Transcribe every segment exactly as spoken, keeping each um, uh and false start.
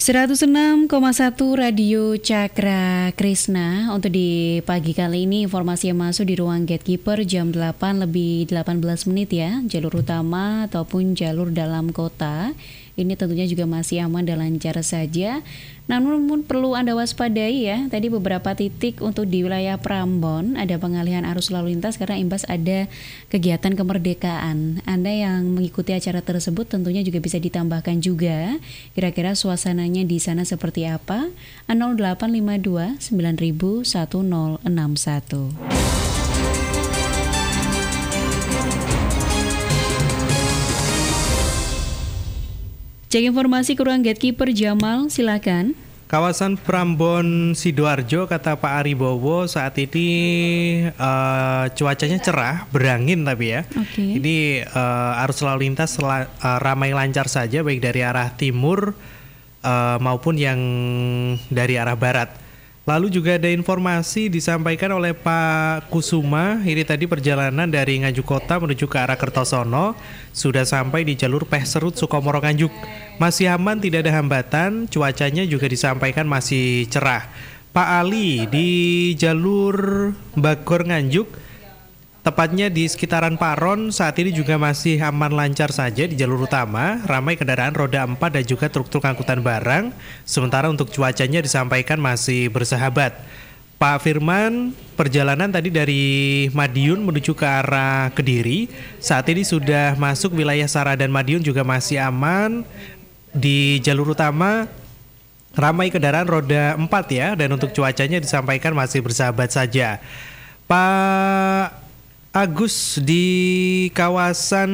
seratus enam koma satu Radio Cakra Krisna. Untuk di pagi kali ini informasi yang masuk di ruang gatekeeper jam delapan lebih delapan belas menit ya. Jalur utama ataupun jalur dalam kota ini tentunya juga masih aman dan lancar saja. Namun perlu Anda waspadai ya. Tadi beberapa titik untuk di wilayah Prambon ada pengalihan arus lalu lintas karena imbas ada kegiatan kemerdekaan. Anda yang mengikuti acara tersebut tentunya juga bisa ditambahkan juga kira-kira suasananya di sana seperti apa. nol delapan lima dua sembilan nol nol satu nol enam satu. Cek informasi ke ruang gatekeeper Jamal, silakan. Kawasan Prambon Sidoarjo, kata Pak Aribowo, saat ini uh, cuacanya cerah, berangin tapi ya. Okay. Ini uh, arus lalu lintas la, uh, ramai lancar saja, baik dari arah timur uh, maupun yang dari arah barat. Lalu juga ada informasi disampaikan oleh Pak Kusuma, ini tadi perjalanan dari Nganjuk Kota menuju ke arah Kertosono sudah sampai di jalur Pehserut Sukomoro Nganjuk. Masih aman, tidak ada hambatan, cuacanya juga disampaikan masih cerah. Pak Ali di jalur Bagor Nganjuk, tepatnya di sekitaran Paron, saat ini juga masih aman lancar saja di jalur utama, ramai kendaraan roda empat dan juga truk-truk angkutan barang, sementara untuk cuacanya disampaikan masih bersahabat. Pak Firman, perjalanan tadi dari Madiun menuju ke arah Kediri, saat ini sudah masuk wilayah Sara dan Madiun juga masih aman. Di jalur utama, ramai kendaraan roda empat ya, dan untuk cuacanya disampaikan masih bersahabat saja. Pak Agus di kawasan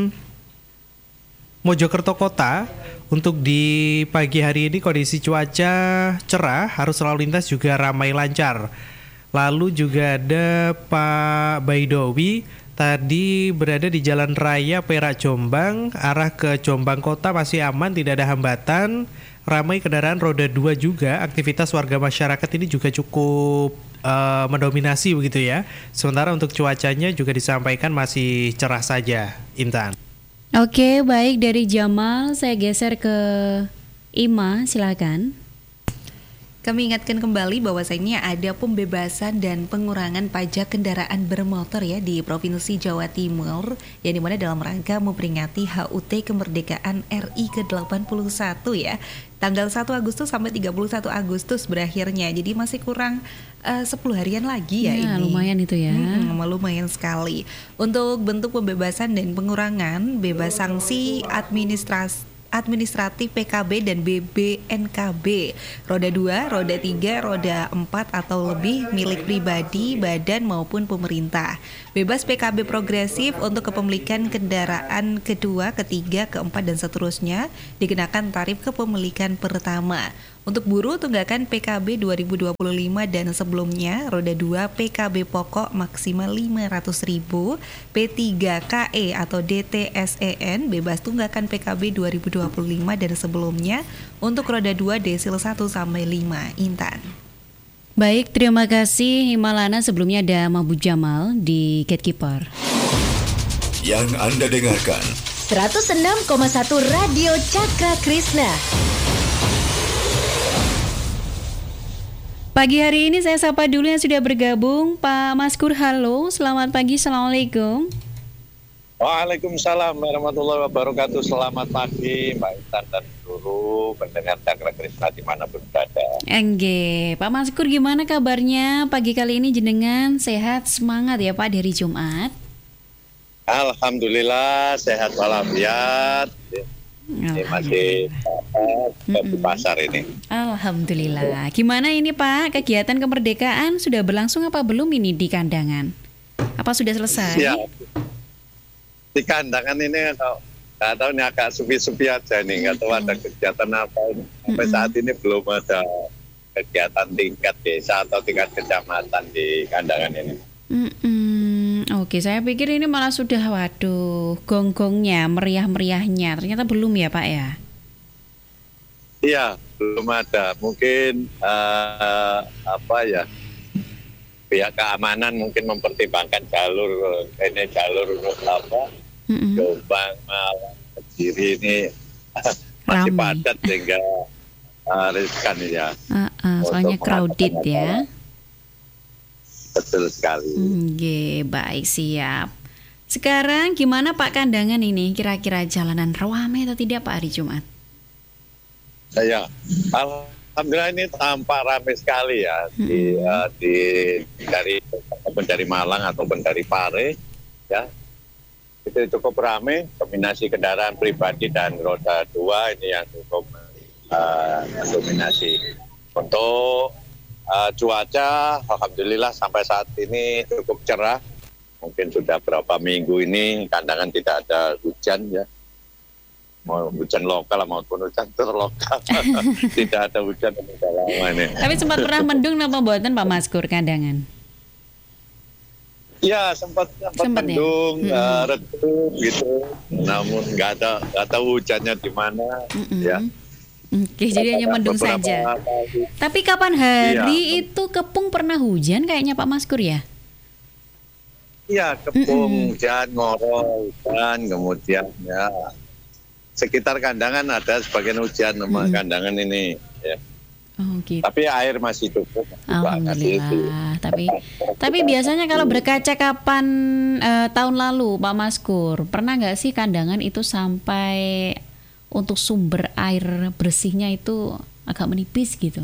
Mojokerto Kota, untuk di pagi hari ini kondisi cuaca cerah, arus lalu lintas juga ramai lancar. Lalu juga ada Pak Baidowi, tadi berada di Jalan Raya Perak Jombang, arah ke Jombang Kota masih aman, tidak ada hambatan. Ramai kendaraan roda dua juga, aktivitas warga masyarakat ini juga cukup uh, mendominasi begitu ya. Sementara untuk cuacanya juga disampaikan masih cerah saja, Intan. Oke, baik, dari Jamal saya geser ke Ima, silakan. Kami ingatkan kembali bahwasanya ada pembebasan dan pengurangan pajak kendaraan bermotor ya di Provinsi Jawa Timur, yang dimana dalam rangka memperingati H U T kemerdekaan R I ke delapan puluh satu ya. Tanggal satu Agustus sampai tiga puluh satu Agustus berakhirnya. Jadi masih kurang uh, sepuluh harian lagi ya, ya ini. Lumayan itu ya. Hmm, lumayan sekali. Untuk bentuk pembebasan dan pengurangan, bebas sanksi administrasi administratif P K B dan B B N K B, roda dua, roda tiga, roda empat atau lebih milik pribadi, badan maupun pemerintah. Bebas P K B progresif untuk kepemilikan kendaraan kedua, ketiga, keempat dan seterusnya dikenakan tarif kepemilikan pertama. Untuk buruh tunggakan P K B dua ribu dua puluh lima dan sebelumnya, roda dua P K B pokok maksimal lima ratus ribu, P tiga K E atau D T S E N bebas tunggakan P K B dua ribu dua puluh lima dan sebelumnya, untuk roda dua desil satu sampai lima. Intan. Baik, terima kasih Himalana. Sebelumnya ada Mahbub Jamal di Gatekeeper. Yang Anda dengarkan seratus enam koma satu Radio Cakra Krisna. Pagi hari ini saya sapa dulu yang sudah bergabung. Pak Maskur, halo, selamat pagi, assalamualaikum. Waalaikumsalam warahmatullahi wabarakatuh. Selamat pagi Mbak Intan dan seluruh pendengar Cakra Krisna dimanapun berada. Engge, Pak Maskur gimana kabarnya? Pagi kali ini jenengan sehat, semangat ya Pak dari Jumat? Alhamdulillah sehat walafiat. Ini masih di pasar ini. Alhamdulillah. Gimana ini Pak, kegiatan kemerdekaan sudah berlangsung apa belum ini di kandangan? Apa sudah selesai? Ya, di kandangan ini nggak tahu ini agak sepi-sepi aja nih, nggak tahu ada kegiatan apa ini. Sampai saat ini belum ada kegiatan tingkat desa atau tingkat kecamatan di kandangan ini. Mm-mm. Oke, saya pikir ini malah sudah, waduh, gong-gongnya, meriah-meriahnya. Ternyata belum ya Pak ya? Iya, belum ada. Mungkin uh, apa ya, pihak keamanan mungkin mempertimbangkan jalur ini jalur apa, mm-hmm. Jombang, Malang, Kediri ini masih ramai, padat sehingga uh, riskan ya. Uh, uh, soalnya Untuk crowded ya. Betul sekali. Hmm, Oke, baik, siap. Sekarang gimana Pak Kandangan ini? Kira-kira jalanan ramai atau tidak Pak hari Jumat? Saya, alhamdulillah ini tampak ramai sekali ya di, Hmm. uh, di dari ataupun dari Malang ataupun dari Pare ya. Itu cukup ramai, kombinasi kendaraan pribadi dan roda dua ini yang cukup uh, dominasi. Untuk uh, cuaca, alhamdulillah sampai saat ini cukup cerah. Mungkin sudah berapa minggu ini Kandangan tidak ada hujan ya. Mau hujan lokal maupun hujan terlokal. Tidak ada hujan yang sudah lama ini. Tapi sempat pernah mendung napa mboten Pak Maskur Kandangan? Ya sempat sempat Sempat ya? mendung, Mm-mm. uh, redup gitu. Namun nggak ada nggak tahu hujannya di mana. Mm-mm. Ya. Oke, jadi hanya mendung Beberapa saja. kali. Tapi kapan hari Iya. itu Kepung pernah hujan kayaknya Pak Maskur ya? Iya, Kepung, Mm-mm. hujan, Ngoro, hujan, kemudian ya sekitar Kandangan ada sebagian hujan sama Mm-mm. Kandangan ini. Ya. Oh gitu. Tapi air masih cukup. Alhamdulillah. Tapi tapi biasanya kalau berkaca kapan eh, tahun lalu Pak Maskur, pernah nggak sih Kandangan itu sampai untuk sumber air bersihnya itu agak menipis gitu?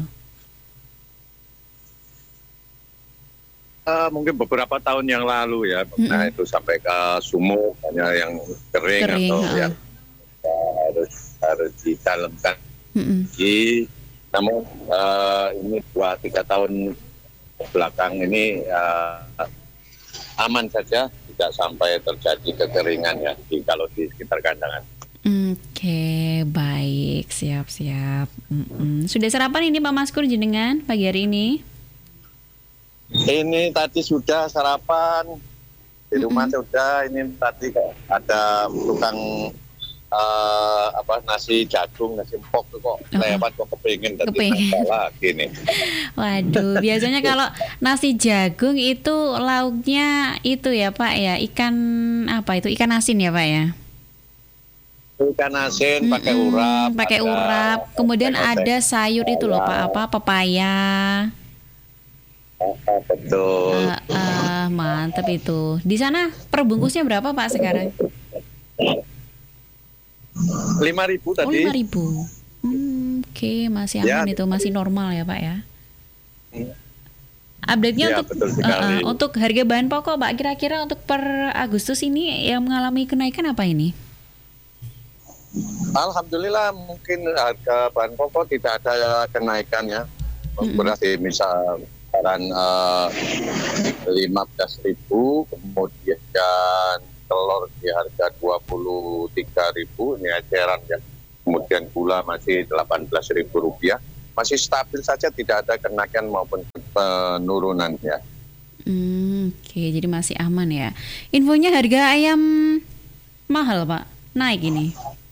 Uh, mungkin beberapa tahun yang lalu ya, nah Mm-mm. itu sampai ke sumur hanya yang kering, Kering, atau ha. yang uh, harus harus didalamkan. Mm-mm. Jadi, namun uh, ini dua tiga tahun belakang ini uh, aman saja, tidak sampai terjadi kekeringan ya di kalau di sekitar Kandangan. Oke, baik, siap-siap. Mm-mm. Sudah sarapan ini Pak Maskur jenengan pagi hari ini? Ini tadi sudah sarapan di rumah Mm-mm. sudah. Ini tadi ada tukang eh, apa nasi jagung, nasi empok tuh kok lewat kok kepingin tadi Kepingin. lagi nih. Waduh, biasanya kalau nasi jagung itu lauknya itu ya Pak ya, ikan apa itu? Ikan asin ya Pak ya? Ikan asin pakai Mm-mm, urap, pakai ada- urap. Kemudian pakai ada sayur itu loh Pak, apa? Pepaya. Ah, betul. Ah, ah, mantep itu. Di sana perbungkusnya berapa Pak sekarang? Lima ribu Oh, tadi. lima ribu. Hmm, Oke, masih Ya. aman itu, masih normal ya Pak ya. Update-nya Ya, untuk betul sekali. eh, eh, untuk harga bahan pokok Pak, kira-kira untuk per Agustus ini yang mengalami kenaikan apa ini? Alhamdulillah mungkin harga bahan pokok tidak ada kenaikan ya. Mm-mm. Beras di misal kisaran eh, lima belas ribu, kemudian telur di harga dua puluh tiga ribu, ini eceran ya. Kemudian gula masih delapan belas ribu rupiah. Masih stabil saja, tidak ada kenaikan maupun penurunan ya. Hmm, Oke, jadi masih aman ya. Infonya harga ayam mahal Pak, naik ini.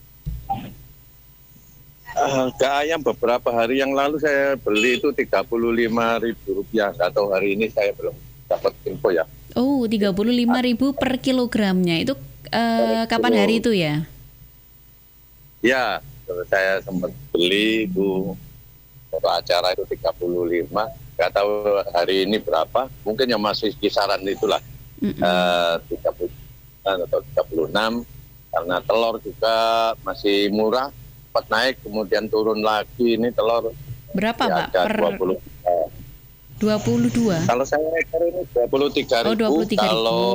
Harga ayam beberapa hari yang lalu saya beli itu tiga puluh lima ribu rupiah. Nggak tahu hari ini saya belum dapat info ya. Oh, tiga puluh lima ribu per kilogramnya. Itu eh, kapan hari itu ya? Ya, saya sempat beli itu untuk acara itu tiga puluh lima. Nggak tahu hari ini berapa. Mungkin yang masih kisaran itulah Mm-mm. eh, tiga puluh sembilan atau tiga puluh enam. Karena telur juga masih murah, sempat naik kemudian turun lagi. Ini telur Berapa di Pak? harga Per dua puluh. eh, dua puluh dua. Kalau saya ekor ini dua puluh tiga ribu. Oh, dua puluh tiga ribu. Kalau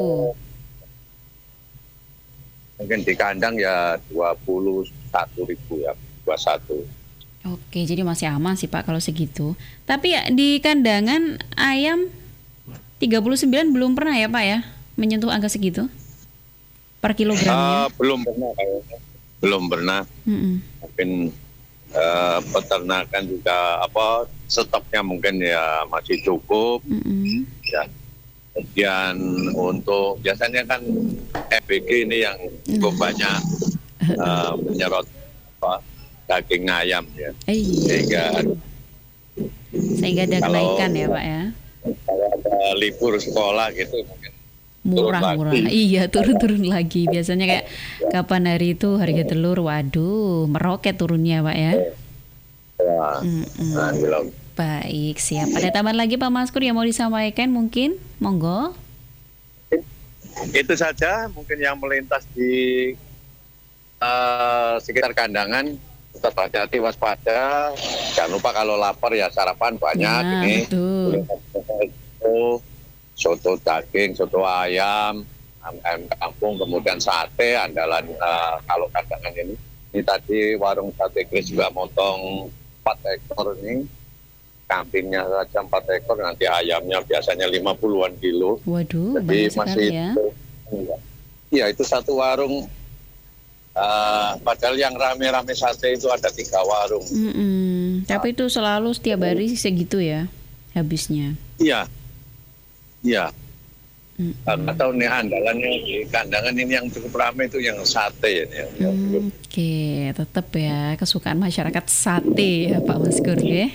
mungkin di kandang ya dua puluh satu ribu ya, dua puluh satu. Oke, jadi masih aman sih Pak kalau segitu. Tapi ya, di kandangan ayam tiga puluh sembilan belum pernah ya Pak ya menyentuh angka segitu per kilogramnya. Eh, belum pernah kayaknya. Belum pernah. Mm-mm. Mungkin eh, peternakan juga apa stoknya mungkin ya masih cukup Mm-mm. ya. Kemudian untuk biasanya kan F B G ini yang cukup banyak eh, menyerot apa, daging ayam ya. Eh, iya. Sehingga Sehingga ada Kalau- kenaikan ya Pak ya. kalau ada libur sekolah gitu mungkin Murah-murah. turun lagi. Iya, turun-turun lagi. Biasanya kayak kapan hari itu harga telur, waduh, meroket turunnya Pak ya. Ya, Nah, Mm-mm. nah, di laut. Baik, siap. Ada tambahan lagi Pak Maskur yang mau disampaikan mungkin? Monggo. Itu saja mungkin yang melintas di uh, sekitar kandangan tetap hati-hati, waspada. Jangan lupa kalau lapar ya sarapan banyak Ya, ini. betul. Soto, soto daging, soto ayam, ayam kampung, kemudian sate andalan uh, kalau kandangan ini. Ini tadi warung sate Kris juga motong empat ekor ini. Kambingnya saja empat ekor, nanti ayamnya biasanya lima puluhan kilo. Waduh, Jadi banyak sekali masih ya. Iya, itu satu warung. Uh, padahal yang rame-rame sate itu ada tiga warung. Mm-mm. Tapi itu selalu setiap hari segitu ya habisnya. Iya, iya. Mm-mm. Atau nih andalannya di kandangan ini yang cukup ramai itu yang sate ini. Yang, yang cukup. Hmm, Oke, tetap ya kesukaan masyarakat sate ya Pak Maskur ya.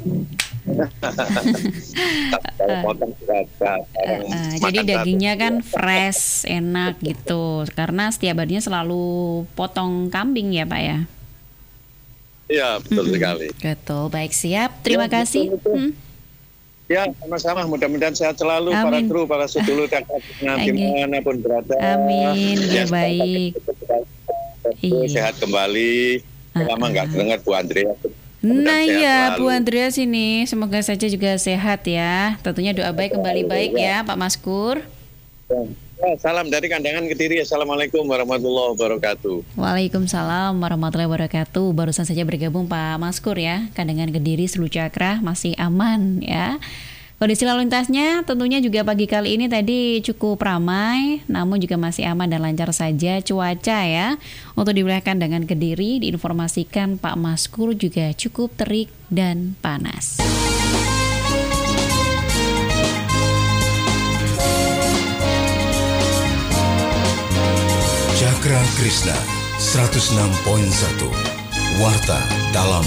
Kalau potong juga ada barang Uh, uh, makan jadi sate. dagingnya kan fresh, enak gitu. Karena setiap harinya selalu potong kambing ya Pak ya. Iya, betul Mm-mm. sekali. Betul, baik siap. Terima Ya, kasih. betul, betul. Hmm. Ya, sama-sama. Mudah-mudahan sehat selalu para Amin. kru, para sedulur dan Oke. dimanapun berada. Amin, ya, semoga baik. kita Iya. sehat kembali. Lama nggak dengar Bu Andrea. Nah Sehat iya selalu. Bu Andrea sini, semoga saja juga sehat ya. Tentunya doa baik kembali baik ya Pak Maskur. Ya, salam dari Kandangan Kediri. Assalamualaikum warahmatullahi wabarakatuh. Waalaikumsalam warahmatullahi wabarakatuh. Barusan saja bergabung Pak Maskur ya. Kandangan Kediri Selu Cakra masih aman ya. Kondisi lalu lintasnya tentunya juga pagi kali ini tadi cukup ramai, namun juga masih aman dan lancar saja cuaca ya. Untuk di wilayah Kandangan Kediri diinformasikan Pak Maskur juga cukup terik dan panas. Cakra Krishna seratus enam koma satu Warta dalam